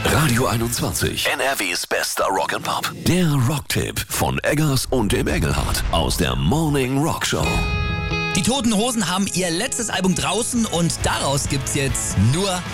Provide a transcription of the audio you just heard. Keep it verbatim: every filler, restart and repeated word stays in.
Radio einundzwanzig, N R Ws bester Rock'n'Pop. Der Rocktipp von Eggers und dem Engelhardt aus der Morning Rock Show. Die Toten Hosen haben ihr letztes Album draußen und daraus gibt's jetzt nur